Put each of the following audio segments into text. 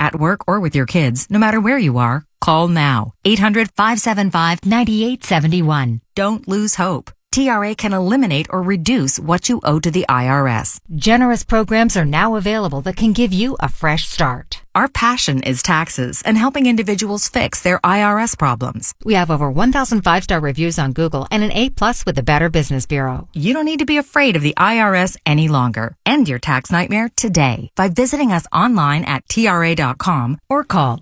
at work, or with your kids, no matter where you are, call now. 800-575-9871. Don't lose hope. TRA can eliminate or reduce what you owe to the IRS. Generous programs are now available that can give you a fresh start. Our passion is taxes and helping individuals fix their IRS problems. We have over 1,000 5-star reviews on Google and an A+ with the Better Business Bureau. You don't need to be afraid of the IRS any longer. End your tax nightmare today by visiting us online at TRA.com or call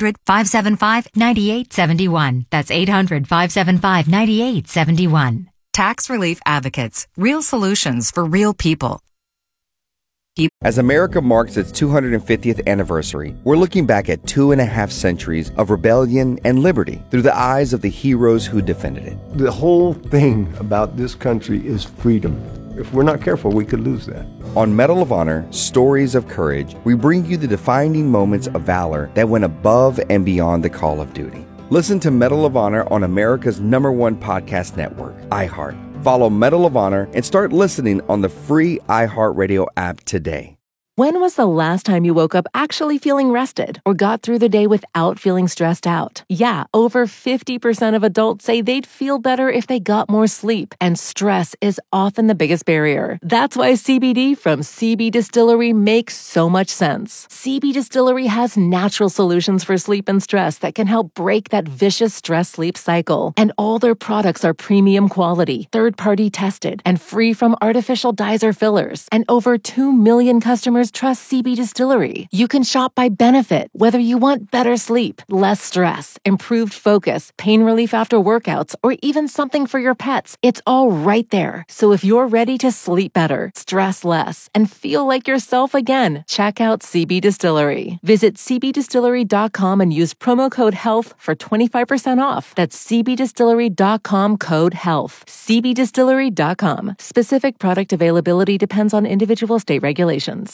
800-575-9871. That's 800-575-9871. Tax Relief Advocates. Real solutions for real people. As America marks its 250th anniversary, we're looking back at 2.5 centuries of rebellion and liberty through the eyes of the heroes who defended it. The whole thing about this country is freedom. If we're not careful, we could lose that. On Medal of Honor, Stories of Courage, we bring you the defining moments of valor that went above and beyond the call of duty. Listen to Medal of Honor on America's #1 podcast network, iHeart. Follow Medal of Honor and start listening on the free iHeartRadio app today. When was the last time you woke up actually feeling rested or got through the day without feeling stressed out? Yeah, over 50% of adults say they'd feel better if they got more sleep, and stress is often the biggest barrier. That's why CBD from CB Distillery makes so much sense. CB Distillery has natural solutions for sleep and stress that can help break that vicious stress-sleep cycle. And all their products are premium quality, third-party tested, and free from artificial dyes or fillers. And over 2 million customers trust CB Distillery. You can shop by benefit, whether you want better sleep, less stress, improved focus, pain relief after workouts, or even something for your pets. It's all right there. So if you're ready to sleep better, stress less, and feel like yourself again, check out CB Distillery. Visit cbdistillery.com and use promo code HEALTH for 25% off. That's cbdistillery.com, code HEALTH. cbdistillery.com. Specific product availability depends on individual state regulations.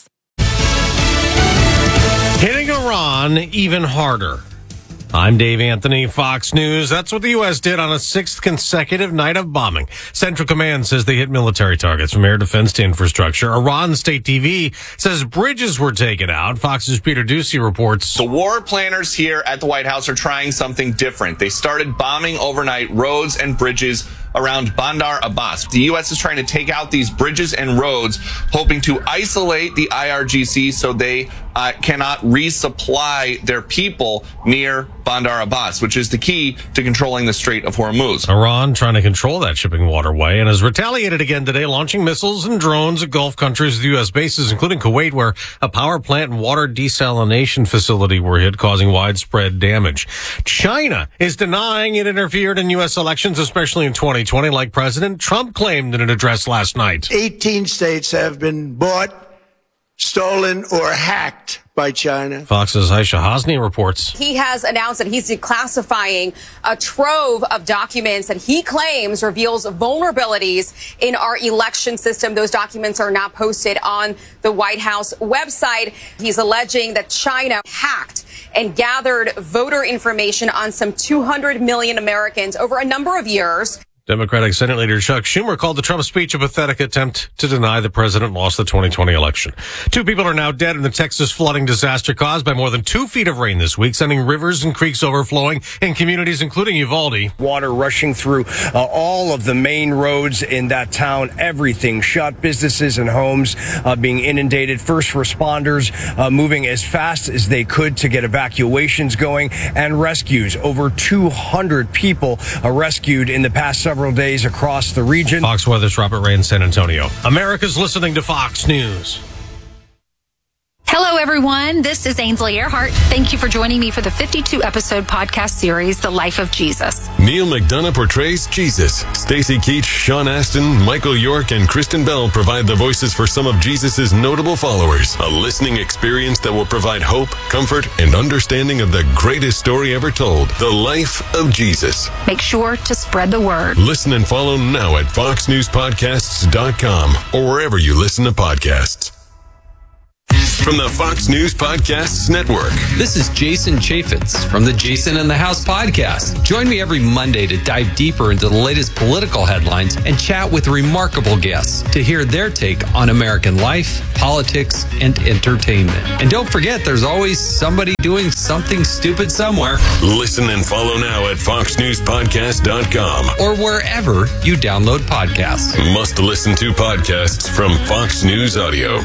Hitting Iran even harder. I'm Dave Anthony, Fox News. That's what the U.S. did on a 6th consecutive night of bombing. Central Command says they hit military targets from air defense to infrastructure. Iran state TV says bridges were taken out. Fox's Peter Ducey reports. The war planners here at the White House are trying something different. They started bombing overnight roads and bridges around Bandar Abbas. The U.S. is trying to take out these bridges and roads, hoping to isolate the IRGC so they cannot resupply their people near Bandar Abbas, which is the key to controlling the Strait of Hormuz. Iran trying to control that shipping waterway and has retaliated again today, launching missiles and drones at Gulf countries with U.S. bases, including Kuwait, where a power plant and water desalination facility were hit, causing widespread damage. China is denying it interfered in U.S. elections, especially in 2020, like President Trump claimed in an address last night. 18 states have been bought, stolen, or hacked by China. Fox's Aisha Hosni reports. He has announced that he's declassifying a trove of documents that he claims reveals vulnerabilities in our election system. Those documents are now posted on the White House website. He's alleging that China hacked and gathered voter information on some 200 million Americans over a number of years. Democratic Senate Leader Chuck Schumer called the Trump speech a pathetic attempt to deny the president lost the 2020 election. 2 people are now dead in the Texas flooding disaster caused by more than 2 feet of rain this week, sending rivers and creeks overflowing in communities including Uvalde. Water rushing through all of the main roads in that town. Everything shut, businesses and homes being inundated. First responders moving as fast as they could to get evacuations going and rescues. Over 200 people rescued in the past several days across the region. Fox Weather's Robert Ray in San Antonio. America's listening to Fox News. Hello, everyone. This is Ainsley Earhart. Thank you for joining me for the 52-episode podcast series, The Life of Jesus. Neil McDonough portrays Jesus. Stacey Keach, Sean Astin, Michael York, and Kristen Bell provide the voices for some of Jesus' notable followers. A listening experience that will provide hope, comfort, and understanding of the greatest story ever told, The Life of Jesus. Make sure to spread the word. Listen and follow now at foxnewspodcasts.com or wherever you listen to podcasts. from the Fox News Podcasts Network. This is Jason Chaffetz from the Jason in the House podcast. Join me every Monday to dive deeper into the latest political headlines and chat with remarkable guests to hear their take on American life, politics, and entertainment. And don't forget, there's always somebody doing something stupid somewhere. Listen and follow now at foxnewspodcast.com or wherever you download podcasts. Must listen to podcasts from Fox News Audio.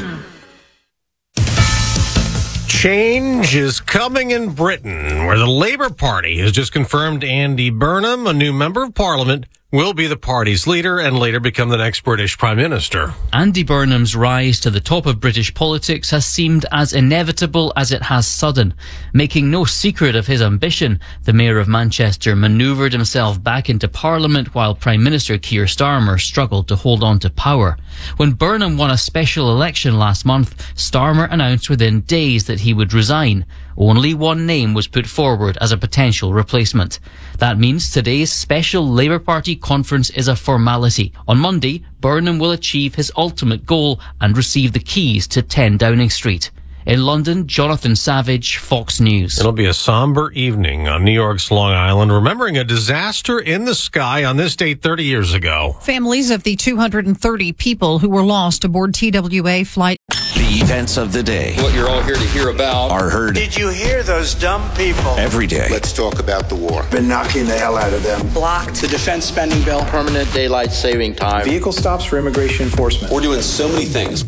Change is coming in Britain, where the Labour Party has just confirmed Andy Burnham, a new member of Parliament, will be the party's leader and later become the next British Prime Minister. Andy Burnham's rise to the top of British politics has seemed as inevitable as it has sudden. Making no secret of his ambition, the Mayor of Manchester manoeuvred himself back into Parliament while Prime Minister Keir Starmer struggled to hold on to power. When Burnham won a special election last month, Starmer announced within days that he would resign. Only one name was put forward as a potential replacement. That means today's special Labour Party conference is a formality. On Monday, Burnham will achieve his ultimate goal and receive the keys to 10 Downing Street. In London, Jonathan Savage, Fox News. It'll be a somber evening on New York's Long Island, remembering a disaster in the sky on this date 30 years ago. Families of the 230 people who were lost aboard TWA flight. The events of the day. What you're all here to hear about are heard. Did you hear those dumb people? Every day. Let's talk about the war. Been knocking the hell out of them. Blocked. The defense spending bill. Permanent daylight saving time. Vehicle stops for immigration enforcement. We're doing so many things.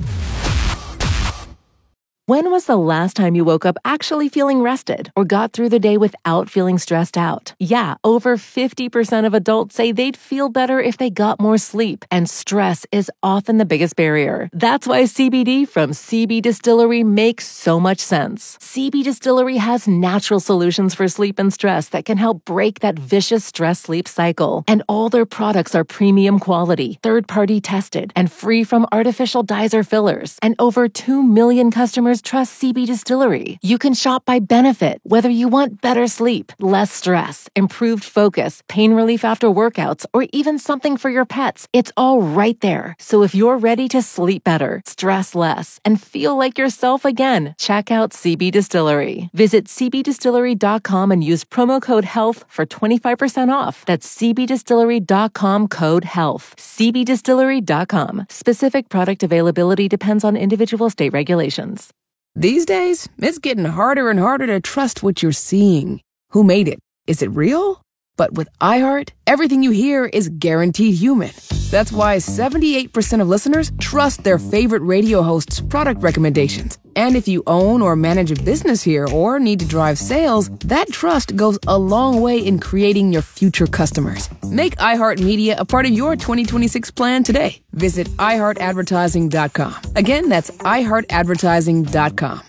When was the last time you woke up actually feeling rested or got through the day without feeling stressed out? Yeah, over 50% of adults say they'd feel better if they got more sleep, and stress is often the biggest barrier. That's why CBD from CB Distillery makes so much sense. CB Distillery has natural solutions for sleep and stress that can help break that vicious stress-sleep cycle. And all their products are premium quality, third-party tested, and free from artificial dyes or fillers. And over 2 million customers trust CB Distillery. You can shop by benefit, whether you want better sleep, less stress, improved focus, pain relief after workouts, or even something for your pets. It's all right there. So if you're ready to sleep better, stress less, and feel like yourself again, check out CB Distillery. Visit cbdistillery.com and use promo code HEALTH for 25% off. That's cbdistillery.com code HEALTH. cbdistillery.com. Specific product availability depends on individual state regulations. These days, it's getting harder and harder to trust what you're seeing. Who made it? Is it real? But with iHeart, everything you hear is guaranteed human. That's why 78% of listeners trust their favorite radio hosts' product recommendations. And if you own or manage a business here or need to drive sales, that trust goes a long way in creating your future customers. Make iHeartMedia a part of your 2026 plan today. Visit iHeartAdvertising.com. Again, that's iHeartAdvertising.com.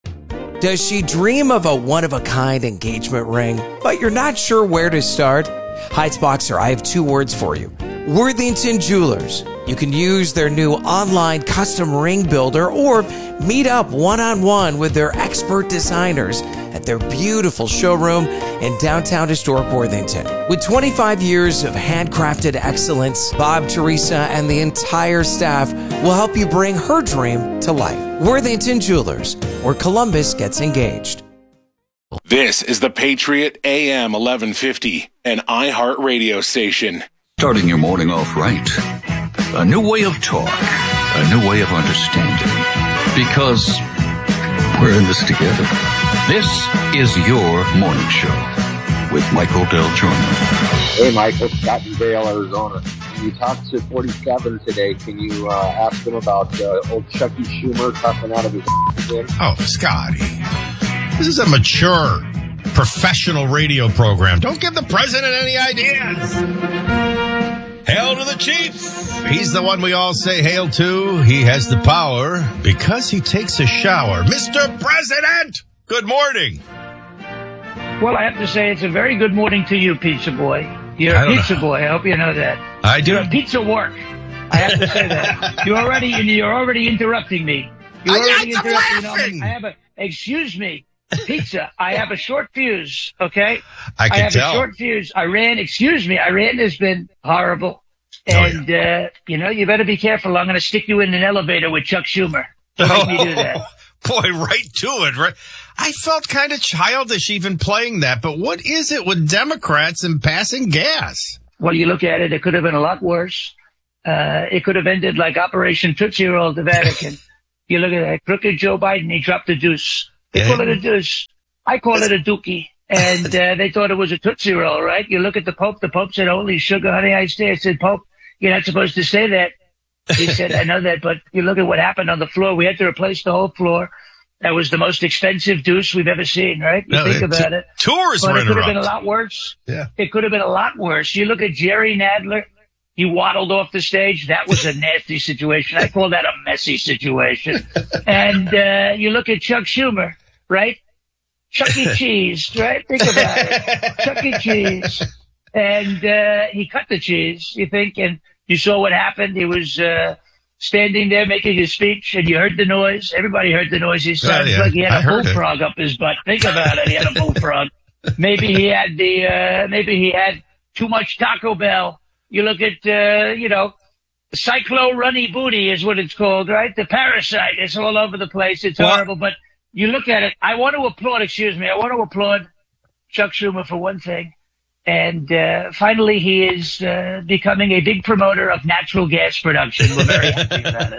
Does she dream of a one-of-a-kind engagement ring, but you're not sure where to start? Heights Boxer, I have 2 words for you. Worthington Jewelers. You can use their new online custom ring builder or meet up one-on-one with their expert designers at their beautiful showroom in downtown historic Worthington. With 25 years of handcrafted excellence, Bob, Teresa, and the entire staff will help you bring her dream to life. Worthington Jewelers, where Columbus gets engaged. This is the Patriot AM 1150, an iHeart radio station. Starting your morning off right. A new way of talk. A new way of understanding. Because we're in this together. This is your morning show with Michael Del Giorno. Hey, Michael, Scott in Vail, Arizona. When you talk to 47 today, can you ask him about old Chucky Schumer talking out of his again? Oh, Scotty. This is a mature, professional radio program. Don't give the president any ideas. Hail to the chief. He's the one we all say hail to. He has the power because he takes a shower. Mr. President, good morning. Well, I have to say it's a very good morning to you, Pizza Boy. You're a pizza boy. I hope you know that. I do. You're a pizza work. I have to say that. You're already interrupting me. You're already interrupting. Excuse me. Pizza. I have a short fuse, okay? I can tell. A short fuse. Iran has been horrible. And, you better be careful. I'm going to stick you in an elevator with Chuck Schumer. Don't make me do that. Boy, right to it, right? I felt kind of childish even playing that, but what is it with Democrats and passing gas? Well, you look at it, it could have been a lot worse. It could have ended like Operation Tootsie Roll at the Vatican. You look at that, crooked Joe Biden, he dropped a deuce. They call it a deuce. I call it a dookie. And they thought it was a Tootsie Roll, right? You look at the Pope said, holy sugar, honey, iced tea. I said, Pope, you're not supposed to say that. He said, I know that, but you look at what happened on the floor. We had to replace the whole floor. That was the most expensive deuce we've ever seen, right? You think about it. Tours were interrupted. It could have been a lot worse. Yeah. It could have been a lot worse. You look at Jerry Nadler. He waddled off the stage. That was a nasty situation. I call that a messy situation. And you look at Chuck Schumer, right? Chuck E. Cheese, right? Think about it. Chuck E. Cheese. And he cut the cheese, you think, and you saw what happened. He was standing there making his speech, and you heard the noise. Everybody heard the noise. He sounded like he had a bullfrog up his butt. Think about it. He had a bullfrog. Maybe he had too much Taco Bell. You look at, Cyclo Runny Booty is what it's called, right? The parasite. It's all over the place. It's horrible. But you look at it. I want to applaud Chuck Schumer for one thing. And finally, he is becoming a big promoter of natural gas production. We're very happy about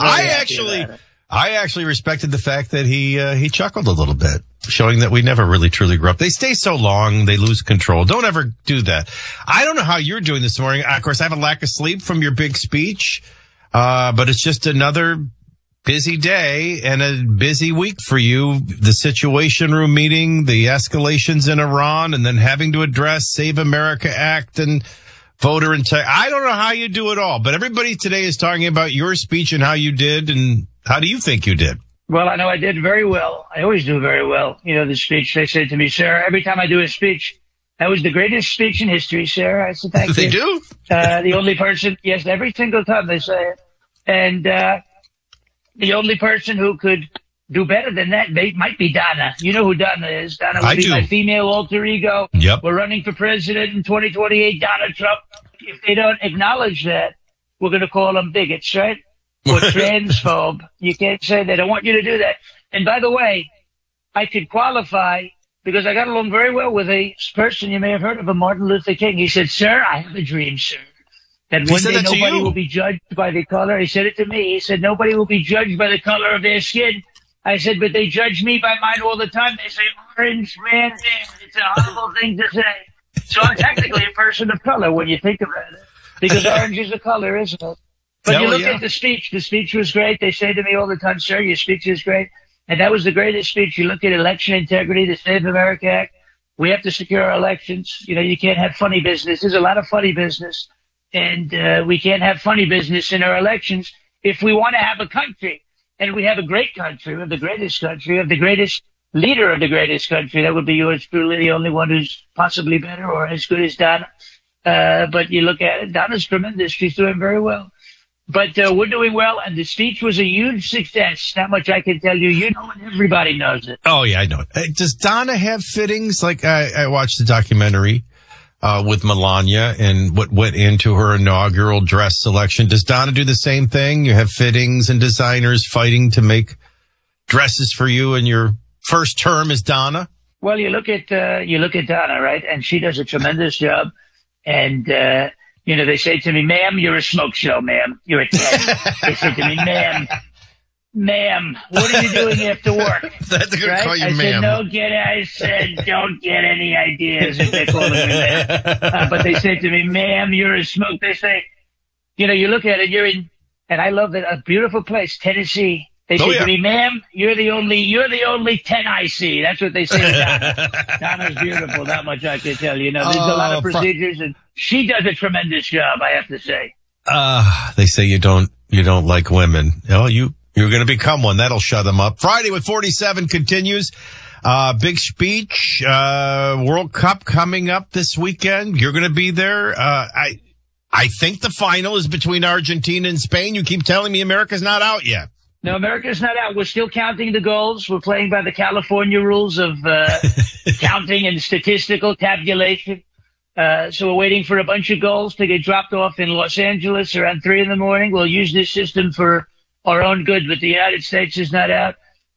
it. I actually respected the fact that he chuckled a little bit, showing that we never really truly grew up. They stay so long, they lose control. Don't ever do that. I don't know how you're doing this morning. Of course, I have a lack of sleep from your big speech, but it's just another busy day and a busy week for you. The Situation Room meeting, the escalations in Iran, and then having to address Save America Act and voter integrity. I don't know how you do it all, but everybody today is talking about your speech and how you did, and how do you think you did? Well, I know I did very well. I always do very well. You know, the speech, they said to me, Sarah, every time I do a speech, that was the greatest speech in history, Sarah. I said, thank you. They do? The only person, yes, every single time they say it. And the only person who could do better than that might be Donna. You know who Donna is. Donna would be my female alter ego. Yep. We're running for president in 2028, Donald Trump. If they don't acknowledge that, we're going to call them bigots, right? Or transphobe. You can't say that. I want you to do that. And by the way, I could qualify because I got along very well with a person you may have heard of, Martin Luther King. He said, sir, I have a dream, sir, that one day nobody will be judged by the color. He said it to me. He said, nobody will be judged by the color of their skin. I said, but they judge me by mine all the time. They say, orange man, it's a horrible thing to say. So I'm technically a person of color when you think about it, because orange is a color, isn't it? But you look at the speech. The speech was great. They say to me all the time, sir, your speech is great. And that was the greatest speech. You look at election integrity, the Save America Act. We have to secure our elections. You know, you can't have funny business. There's a lot of funny business. And we can't have funny business in our elections if we want to have a country. And we have a great country. We have the greatest country. We have the greatest leader of the greatest country. That would be yours truly, the only one who's possibly better or as good as Donna. But you look at it, Donna's tremendous. She's doing very well. But we're doing well, and the speech was a huge success. That much I can tell you. You know it. Everybody knows it. Oh, yeah, I know it. Does Donna have fittings? Like, I watched the documentary with Melania and what went into her inaugural dress selection. Does Donna do the same thing? You have fittings and designers fighting to make dresses for you in your first term as Donna? Well, you look at Donna, right? And she does a tremendous job. And, you know, they say to me, ma'am, you're a smoke show, ma'am. You're a 10. They say to me, ma'am, what are you doing after work? That's a good call you, ma'am. I said, don't get any ideas if they're calling me ma'am. But they say to me, ma'am, you're a smoke. They say, you know, you look at it, you're in, and I love that, a beautiful place, Tennessee. They say to me, ma'am, you're the only 10 I see. That's what they say to Donna. Donna's beautiful. That much I can tell you. You know, there's a lot of procedures, and she does a tremendous job, I have to say. They say you don't like women. Oh, you're going to become one. That'll shut them up. Friday with 47 continues. Big speech. World Cup coming up this weekend. You're going to be there. I think the final is between Argentina and Spain. You keep telling me America's not out yet. No, America's not out. We're still counting the goals. We're playing by the California rules of counting and statistical tabulation. So we're waiting for a bunch of goals to get dropped off in Los Angeles around 3 a.m. We'll use this system for our own good, but the United States is not out.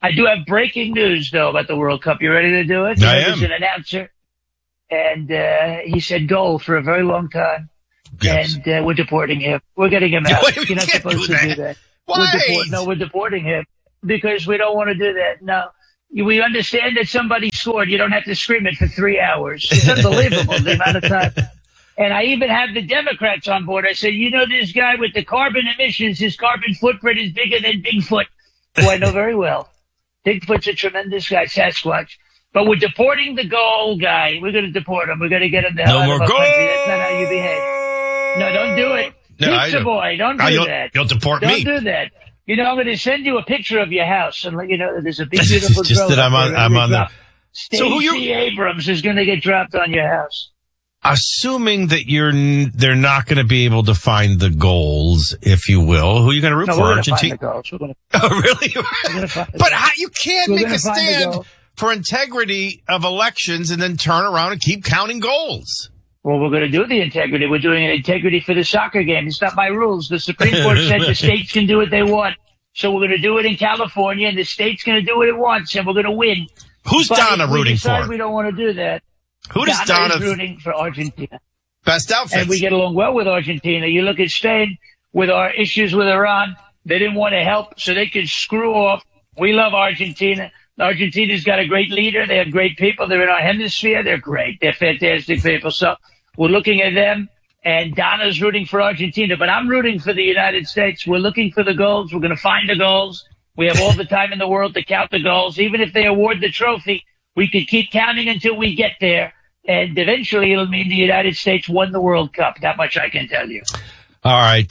I do have breaking news, though, about the World Cup. You ready to do it? I am. There's an announcer, and he said goal for a very long time. Yes. And we're deporting him. We're getting him out. Wait, You're not supposed to do that. Why? We're deporting him because we don't want to do that. No. We understand that somebody scored. You don't have to scream it for 3 hours. It's unbelievable the amount of time. And I even have the Democrats on board. I said, you know, this guy with the carbon emissions, his carbon footprint is bigger than Bigfoot, who I know very well. Bigfoot's a tremendous guy, Sasquatch. But we're deporting the goal guy. We're going to deport him. We're going to get him the hell out of our country. That's not how you behave. No, don't do it. No, Pizza boy, don't do that. You'll deport don't me. Don't do that. You know, I'm going to send you a picture of your house and let you know that there's a big, beautiful Just drone that I'm on the. Stacey Abrams is going to get dropped on your house. Assuming that they're not going to be able to find the goals, if you will. Who are you going to root for? Argentina? Oh, really? But you can't make a stand for integrity of elections and then turn around and keep counting goals. Well, we're going to do the integrity. We're doing an integrity for the soccer game. It's not my rules. The Supreme Court said the states can do what they want. So we're going to do it in California, and the state's going to do what it wants, and we're going to win. Who's Donna rooting for? We don't want to do that. Who does Donna rooting for? Argentina. Best outfits. And we get along well with Argentina. You look at Spain with our issues with Iran. They didn't want to help, so they could screw off. We love Argentina. Argentina's got a great leader. They have great people. They're in our hemisphere. They're great. They're fantastic people. So we're looking at them, and Donna's rooting for Argentina. But I'm rooting for the United States. We're looking for the goals. We're going to find the goals. We have all the time in the world to count the goals. Even if they award the trophy, we could keep counting until we get there. And eventually it'll mean the United States won the World Cup. That much I can tell you. All right.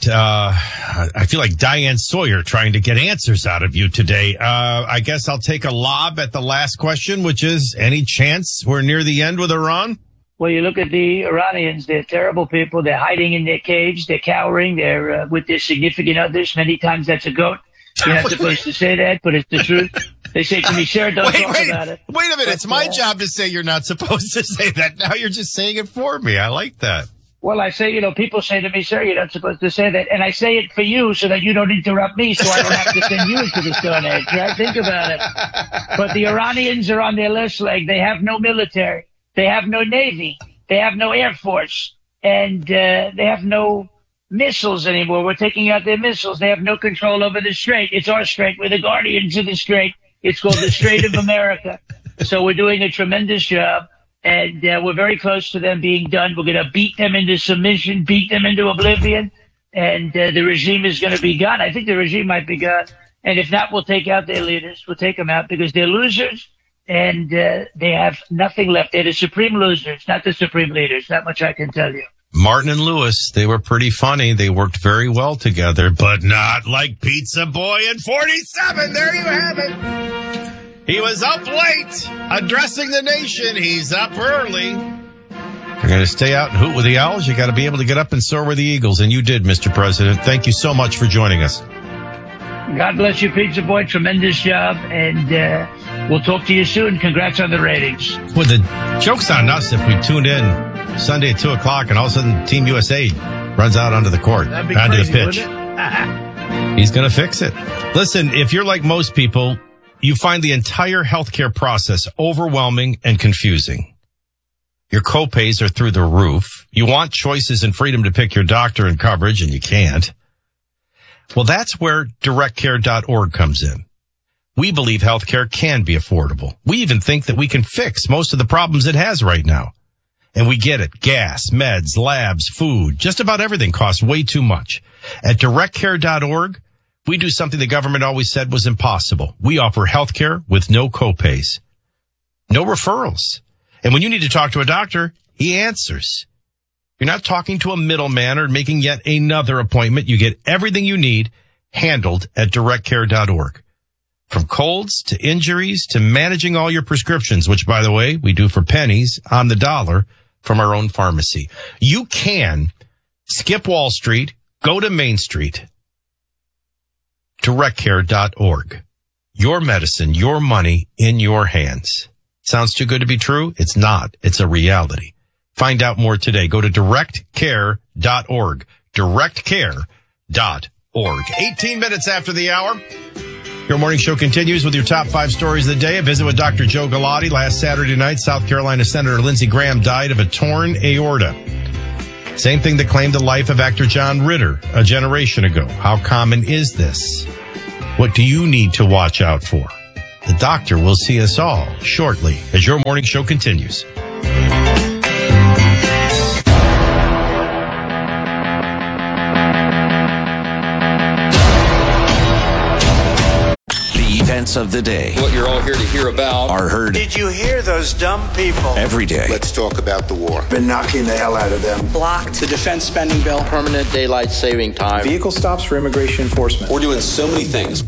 I feel like Diane Sawyer trying to get answers out of you today. I guess I'll take a lob at the last question, which is, any chance we're near the end with Iran? Well, you look at the Iranians, they're terrible people. They're hiding in their caves. They're cowering. They're with their significant others. Many times that's a goat. You're not supposed to say that, but it's the truth. They say to me, sir, don't talk about it. Wait a minute. It's my job to say you're not supposed to say that. Now you're just saying it for me. I like that. Well, I say, people say to me, sir, you're not supposed to say that. And I say it for you so that you don't interrupt me, so I don't have to send you into the Stone Age, right? Think about it. But the Iranians are on their last leg. They have no military. They have no Navy. They have no Air Force. And they have no missiles anymore. We're taking out their missiles. They have no control over the strait. It's our strait. We're the guardians of the strait. It's called the Strait of America. So we're doing a tremendous job. And we're very close to them being done. We're going to beat them into submission, beat them into oblivion, and the regime is going to be gone. I think the regime might be gone. And if not, we'll take out their leaders. We'll take them out because they're losers, and they have nothing left. They're the supreme losers, not the supreme leaders. That much I can tell you. Martin and Lewis, they were pretty funny. They worked very well together, but not like Pizza Boy in 47. There you have it. He was up late addressing the nation. He's up early. You're going to stay out and hoot with the Owls. You got to be able to get up and soar with the Eagles. And you did, Mr. President. Thank you so much for joining us. God bless you, Pizza Boy. Tremendous job. And we'll talk to you soon. Congrats on the ratings. Well, the joke's on us if we tuned in Sunday at 2 o'clock and all of a sudden Team USA runs out onto the court, onto the pitch. He's going to fix it. Listen, if you're like most people, you find the entire healthcare process overwhelming and confusing. Your copays are through the roof. You want choices and freedom to pick your doctor and coverage, and you can't. Well, that's where directcare.org comes in. We believe healthcare can be affordable. We even think that we can fix most of the problems it has right now. And we get it. Gas, meds, labs, food, just about everything costs way too much. At directcare.org, we do something the government always said was impossible. We offer healthcare with no copays, no referrals. And when you need to talk to a doctor, he answers. You're not talking to a middleman or making yet another appointment. You get everything you need handled at directcare.org. From colds to injuries to managing all your prescriptions, which, by the way, we do for pennies on the dollar from our own pharmacy. You can skip Wall Street, go to Main Street. Directcare.org. Your medicine, your money in your hands. Sounds too good to be true? It's not. It's a reality. Find out more today. Go to directcare.org. Directcare.org. 18 minutes after the hour. Your morning show continues with your top 5 stories of the day. A visit with Dr. Joe Galati. Last Saturday night, South Carolina Senator Lindsey Graham died of a torn aorta. Same thing that claimed the life of actor John Ritter a generation ago. How common is this? What do you need to watch out for? The doctor will see us all shortly as your morning show continues. Events of the day. What you're all here to hear about are heard. Did you hear those dumb people? Every day. Let's talk about the war. Been knocking the hell out of them. Blocked the defense spending bill. Permanent daylight saving time. Vehicle stops for immigration enforcement. We're doing so many things.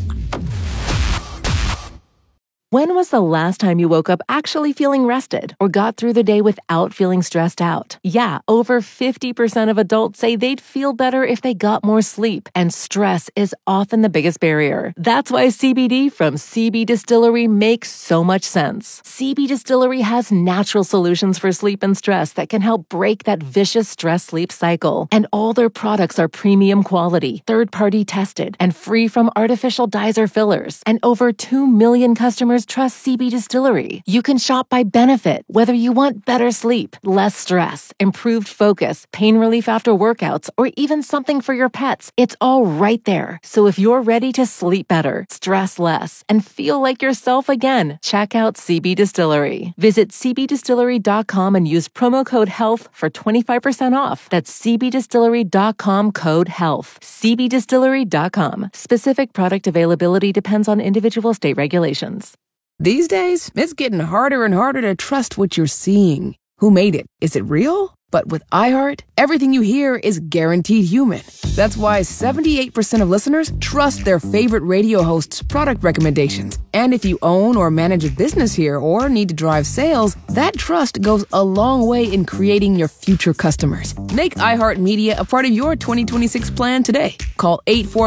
When was the last time you woke up actually feeling rested or got through the day without feeling stressed out? Yeah, over 50% of adults say they'd feel better if they got more sleep, and stress is often the biggest barrier. That's why CBD from CB Distillery makes so much sense. CB Distillery has natural solutions for sleep and stress that can help break that vicious stress-sleep cycle. And all their products are premium quality, third-party tested, and free from artificial dyes or fillers. And over 2 million customers trust CB Distillery. You can shop by benefit, whether you want better sleep, less stress, improved focus, pain relief after workouts, or even something for your pets. It's all right there. So if you're ready to sleep better, stress less, and feel like yourself again, check out CB Distillery. Visit cbdistillery.com and use promo code HEALTH for 25% off. That's cbdistillery.com code HEALTH. cbdistillery.com. Specific product availability depends on individual state regulations. These days, it's getting harder and harder to trust what you're seeing. Who made it? Is it real? But with iHeart, everything you hear is guaranteed human. That's why 78% of listeners trust their favorite radio hosts' product recommendations. And if you own or manage a business here or need to drive sales, that trust goes a long way in creating your future customers. Make iHeartMedia a part of your 2026 plan today. Call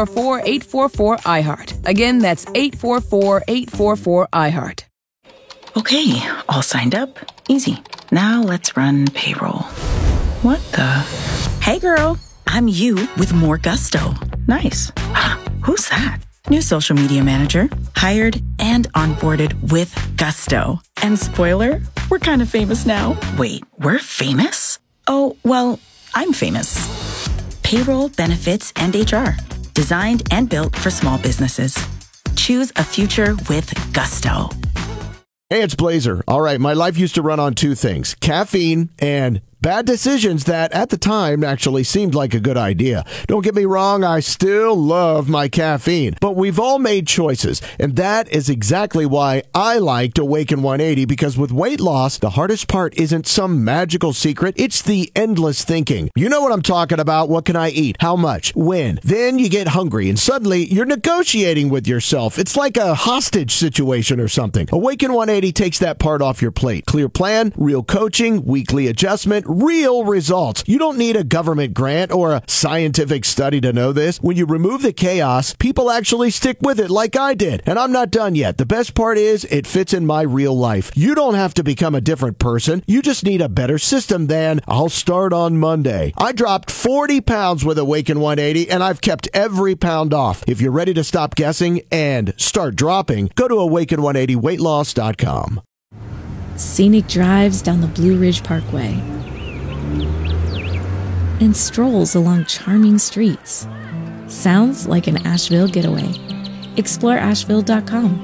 844-844-iHeart. Again, that's 844-844-iHeart. Okay, all signed up. Easy. Now let's run payroll. What the? Hey girl, I'm you with more gusto. Nice. Who's that? New social media manager. Hired and onboarded with gusto. And spoiler, we're kind of famous now. Wait, we're famous? Oh, well, I'm famous. Payroll, benefits, and HR. Designed and built for small businesses. Choose a future with gusto. Hey, it's Blazer. All right, my life used to run on 2 things, caffeine and bad decisions that at the time actually seemed like a good idea. Don't get me wrong, I still love my caffeine, but we've all made choices, and that is exactly why I liked Awaken 180, because with weight loss, the hardest part isn't some magical secret, it's the endless thinking. You know what I'm talking about. What can I eat? How much? When? Then you get hungry, and suddenly you're negotiating with yourself. It's like a hostage situation or something. Awaken 180 takes that part off your plate. Clear plan, real coaching, weekly adjustment, real results. You don't need a government grant or a scientific study to know this. When you remove the chaos, people actually stick with it like I did. And I'm not done yet. The best part is it fits in my real life. You don't have to become a different person. You just need a better system than I'll start on Monday. I dropped 40 pounds with Awaken 180 and I've kept every pound off. If you're ready to stop guessing and start dropping, go to awaken180weightloss.com. Scenic drives down the Blue Ridge Parkway and strolls along charming streets. Sounds like an Asheville getaway. Explore Asheville.com.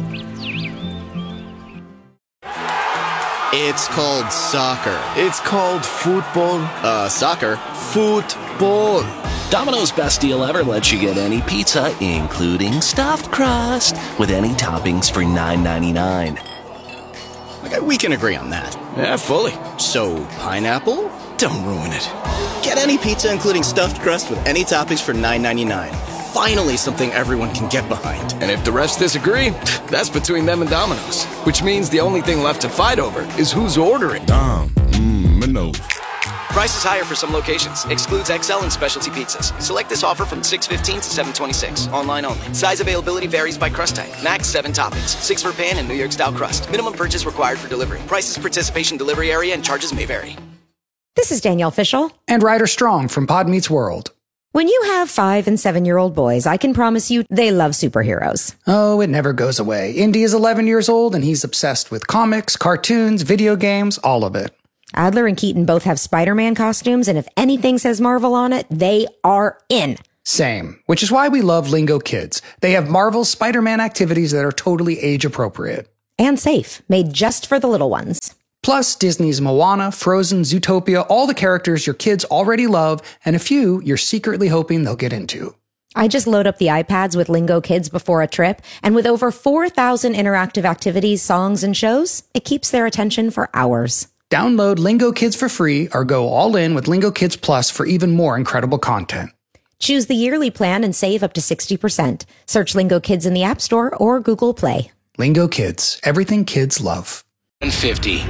It's called soccer. It's called football. Soccer. Football. Domino's best deal ever lets you get any pizza, including stuffed crust, with any toppings for $9.99. Okay, we can agree on that. Yeah, fully. So, pineapple? Don't ruin it. Get any pizza including stuffed crust with any toppings for $9.99. Finally something everyone can get behind. And if the rest disagree, that's between them and Domino's. Which means the only thing left to fight over is who's ordering. Domino's. Price is higher for some locations. Excludes XL and specialty pizzas. Select this offer from 6/15 to 7/26. Online only. Size availability varies by crust type. Max 7 toppings. 6 for pan and New York style crust. Minimum purchase required for delivery. Prices, participation, delivery area, and charges may vary. This is Danielle Fishel and Ryder Strong from Pod Meets World. When you have 5 and 7-year-old boys, I can promise you they love superheroes. Oh, it never goes away. Indy is 11 years old and he's obsessed with comics, cartoons, video games, all of it. Adler and Keaton both have Spider-Man costumes, and if anything says Marvel on it, they are in. Same, which is why we love Lingo Kids. They have Marvel Spider-Man activities that are totally age appropriate. And safe, made just for the little ones. Plus, Disney's Moana, Frozen, Zootopia, all the characters your kids already love, and a few you're secretly hoping they'll get into. I just load up the iPads with Lingo Kids before a trip, and with over 4,000 interactive activities, songs, and shows, it keeps their attention for hours. Download Lingo Kids for free or go all in with Lingo Kids Plus for even more incredible content. Choose the yearly plan and save up to 60%. Search Lingo Kids in the App Store or Google Play. Lingo Kids, everything kids love. 150.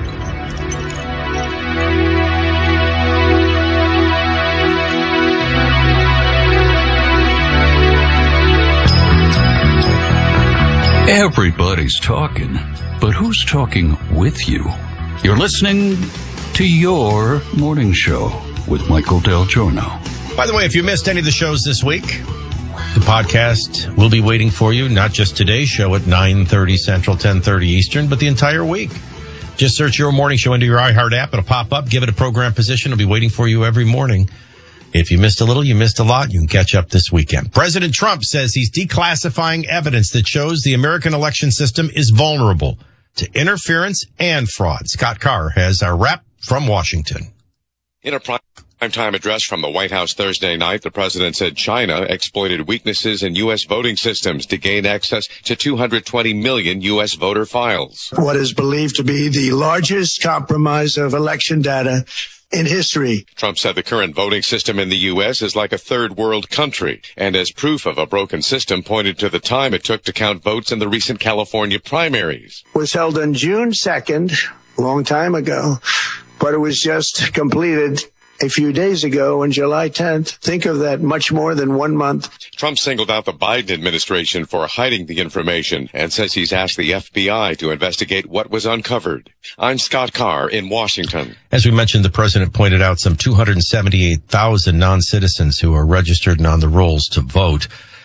Everybody's talking, but who's talking with you? You're listening to Your Morning Show with Michael Del Giorno. By the way, if you missed any of the shows this week, the podcast will be waiting for you, not just today's show at 9:30 Central, 10:30 Eastern, but the entire week. Just search Your Morning Show into your iHeart app. It'll pop up. Give it a program position. It'll be waiting for you every morning. If you missed a little, you missed a lot. You can catch up this weekend. President Trump says he's declassifying evidence that shows the American election system is vulnerable to interference and fraud. Scott Carr has our wrap from Washington. In a primetime address from the White House Thursday night, the president said China exploited weaknesses in U.S. voting systems to gain access to 220 million U.S. voter files. What is believed to be the largest compromise of election data in history. Trump said the current voting system in the U.S. is like a third world country, and as proof of a broken system pointed to the time it took to count votes in the recent California primaries. Was held on June 2nd, a long time ago, but it was just completed a few days ago on July 10th. Think of that, much more than 1 month. Trump singled out the Biden administration for hiding the information and says he's asked the FBI to investigate what was uncovered. I'm Scott Carr in Washington. As we mentioned, the president pointed out some 278,000 non-citizens who are registered and on the rolls to vote.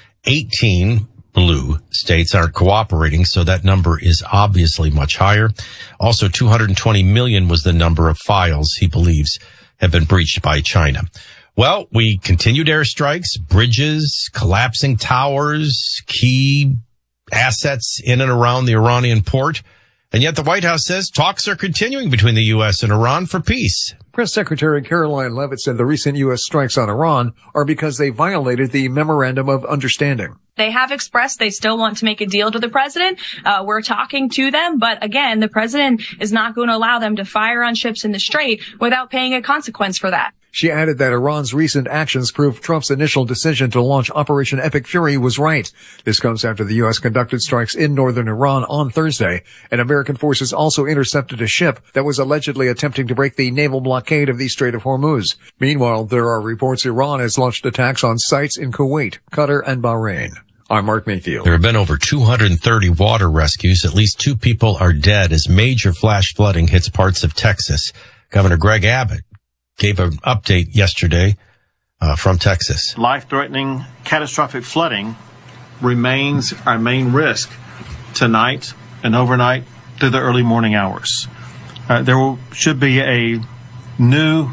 18 blue states aren't cooperating, so that number is obviously much higher. Also, 220 million was the number of files he believes have been breached by China. Well, we continued airstrikes, bridges, collapsing towers, key assets in and around the Iranian port. And yet the White House says talks are continuing between the U.S. and Iran for peace. Press Secretary Caroline Leavitt said the recent U.S. strikes on Iran are because they violated the Memorandum of Understanding. They have expressed they still want to make a deal to the president. We're talking to them. But again, the president is not going to allow them to fire on ships in the Strait without paying a consequence for that. She added that Iran's recent actions prove Trump's initial decision to launch Operation Epic Fury was right. This comes after the U.S. conducted strikes in northern Iran on Thursday, and American forces also intercepted a ship that was allegedly attempting to break the naval blockade of the Strait of Hormuz. Meanwhile, there are reports Iran has launched attacks on sites in Kuwait, Qatar, and Bahrain. I'm Mark Mayfield. There have been over 230 water rescues. At least 2 people are dead as major flash flooding hits parts of Texas. Governor Greg Abbott gave an update yesterday from Texas. Life-threatening, catastrophic flooding remains our main risk tonight and overnight through the early morning hours. There should be a new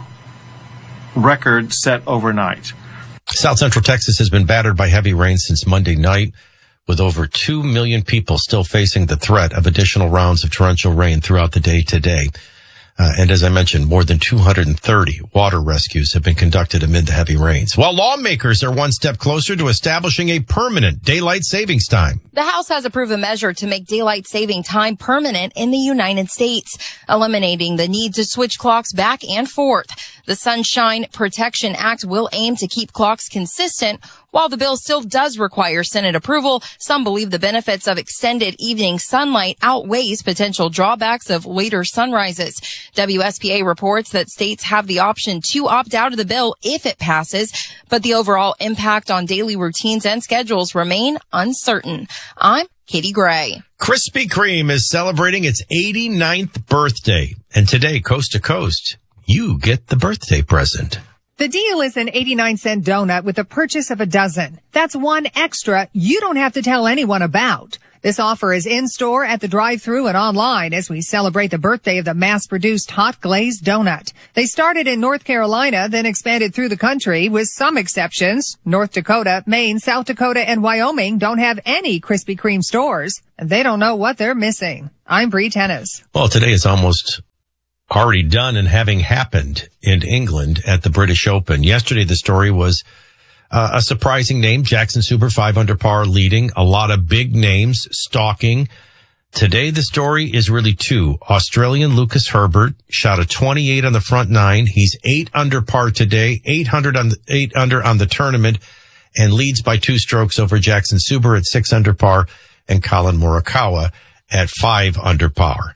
record set overnight. South Central Texas has been battered by heavy rain since Monday night, with over 2 million people still facing the threat of additional rounds of torrential rain throughout the day today. And as I mentioned, more than 230 water rescues have been conducted amid the heavy rains. While lawmakers are one step closer to establishing a permanent daylight savings time. The House has approved a measure to make daylight saving time permanent in the United States, eliminating the need to switch clocks back and forth. The Sunshine Protection Act will aim to keep clocks consistent. While the bill still does require Senate approval, some believe the benefits of extended evening sunlight outweighs potential drawbacks of later sunrises. WSPA reports that states have the option to opt out of the bill if it passes, but the overall impact on daily routines and schedules remain uncertain. I'm Katie Gray. Krispy Kreme is celebrating its 89th birthday, and today, coast to coast, you get the birthday present. The deal is an 89-cent donut with the purchase of a dozen. That's one extra you don't have to tell anyone about. This offer is in-store, at the drive-thru, and online as we celebrate the birthday of the mass-produced hot glazed donut. They started in North Carolina, then expanded through the country with some exceptions. North Dakota, Maine, South Dakota, and Wyoming don't have any Krispy Kreme stores, and they don't know what they're missing. I'm Bree Tennis. Well, today is almost already done and having happened in England at the British Open. Yesterday, the story was a surprising name, Jackson Suber, 5 under par, leading. A lot of big names stalking. Today, the story is really two. Australian Lucas Herbert shot a 28 on the front nine. He's 8 under par today, 8 under on the tournament, and leads by 2 strokes over Jackson Suber at 6 under par and Colin Morikawa at 5 under par.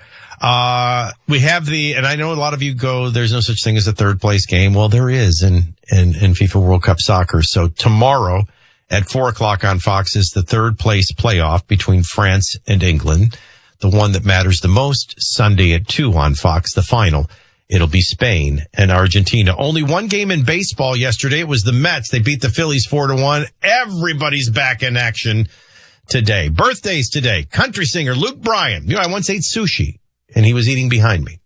We have and I know a lot of you go, there's no such thing as a third place game. Well, there is in FIFA World Cup soccer. So tomorrow at 4:00 on Fox is the third place playoff between France and England. The one that matters the most, Sunday at 2 on Fox, the final. It'll be Spain and Argentina. Only one game in baseball yesterday. It was the Mets. They beat the Phillies 4-1. Everybody's back in action today. Birthdays today. Country singer Luke Bryan. I once ate sushi, and he was eating behind me.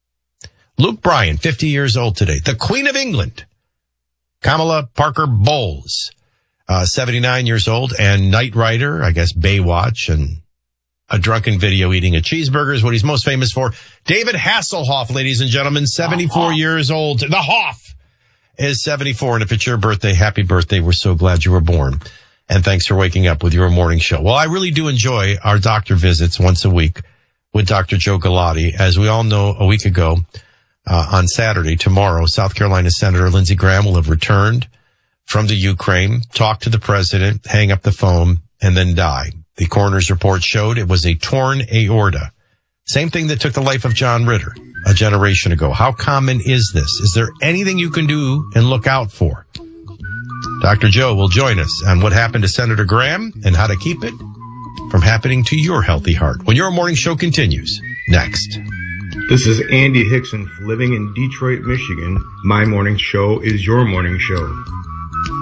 Luke Bryan, 50 years old today. The Queen of England, Kamala Parker Bowles, 79 years old, and Knight Rider, I guess Baywatch, and a drunken video eating a cheeseburger is what he's most famous for. David Hasselhoff, ladies and gentlemen, 74 years old. The Hoff is 74, and if it's your birthday, happy birthday. We're so glad you were born. And thanks for waking up with your morning show. Well, I really do enjoy our doctor visits once a week with Dr. Joe Galati. As we all know, a week ago, on Saturday, tomorrow, South Carolina Senator Lindsey Graham will have returned from the Ukraine, talk to the president, hang up the phone, and then die. The coroner's report showed it was a torn aorta. Same thing that took the life of John Ritter a generation ago. How common is this? Is there anything you can do and look out for? Dr. Joe will join us on what happened to Senator Graham and how to keep it from happening to your healthy heart when your morning show continues next. This is Andy Hickson living in Detroit, Michigan. My morning show is your morning show.